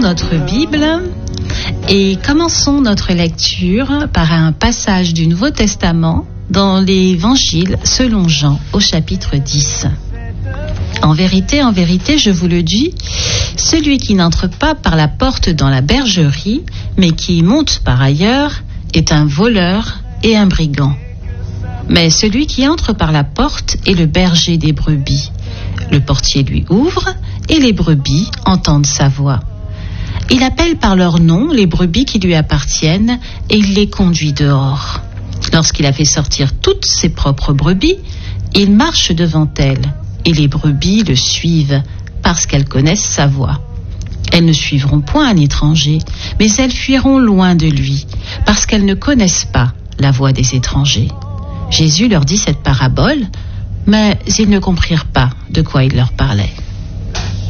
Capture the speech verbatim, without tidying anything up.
notre Bible et commençons notre lecture par un passage du Nouveau Testament dans l'Évangile selon Jean au chapitre dix. En vérité, en vérité, je vous le dis, celui qui n'entre pas par la porte dans la bergerie, mais qui monte par ailleurs, est un voleur et un brigand. Mais celui qui entre par la porte est le berger des brebis. Le portier lui ouvre et les brebis entendent sa voix. Il appelle par leur nom les brebis qui lui appartiennent et il les conduit dehors. Lorsqu'il a fait sortir toutes ses propres brebis, il marche devant elles et les brebis le suivent parce qu'elles connaissent sa voix. Elles ne suivront point un étranger, mais elles fuiront loin de lui parce qu'elles ne connaissent pas la voix des étrangers. Jésus leur dit cette parabole, mais ils ne comprirent pas de quoi il leur parlait.